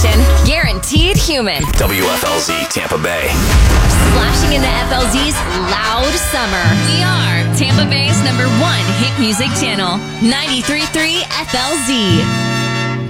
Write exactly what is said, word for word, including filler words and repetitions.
station, guaranteed human. W F L Z Tampa Bay. Splashing into F L Z's loud summer. We are Tampa Bay's number one hit music channel, ninety-three point three F L Z.